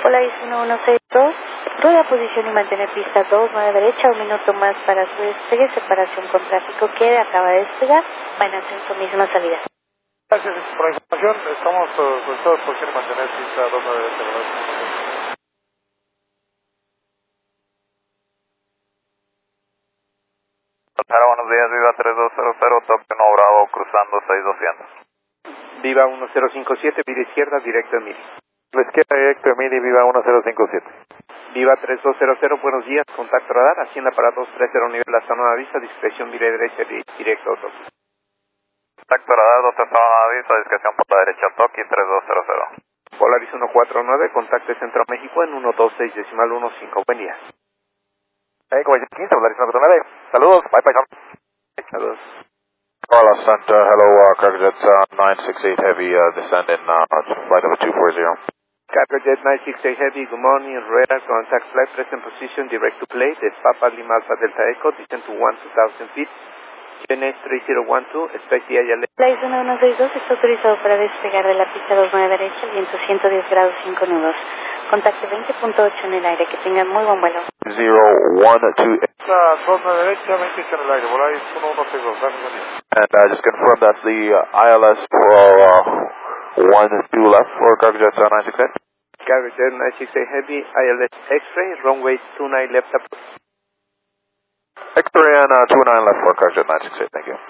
Polaris 1162, rueda posición y mantener pista 29 derecha, 1 minuto más para su despegue, separación con tráfico que acaba de despegar, va en ascenso misma salida. Gracias por la información, estamos solicitados por querer mantener pista 29 derecha. Buenos días, Viva 3200, Tokio No Bravo, cruzando 6200. Viva 1057, vida izquierda, directo Emily. La izquierda, directo Emily, Viva 1057. Viva 3200, buenos días, contacto radar, Hacienda para 230 nivel hasta nueva vista, discreción vida derecha, directo Tokio. Contacto radar, 230 nueva vista, discreción por la derecha, Tokio 3200. Polaris 149, contacto Centro México en 126.15, buen día. Como 15, Polaris 149, saludos, bye bye. Saludos. Carlos Center, hello, Cargojet 968 Heavy, descend in flight number 240. Cargojet 968 Heavy, good morning, radar, contact flight, present position, direct to play, de Papa Lima Alpha Delta Echo, descend to 1,000 feet, GNS 3012, expect the ILS. Polaris 1162 está autorizado para despegar de la pista 29 derecha, viento 110 grados 5 nudos. Contacte 20.8 en el aire, que tengan muy buen vuelo. 012. Zona derecha, 28 en el aire, Polaris 1162, gracias, buen día. And just confirm that's the ILS for 12 left for Cargojet 968. Cargojet 968 Heavy, ILS X-ray, runway 29 left approach. X-ray and 29 left for Cargojet 968, thank you.